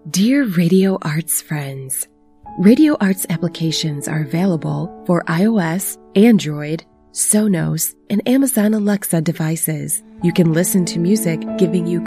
Dear Radio Arts friends, Radio Arts applications are available for iOS, Android, Sonos, and Amazon Alexa devices. You can listen to music, giving you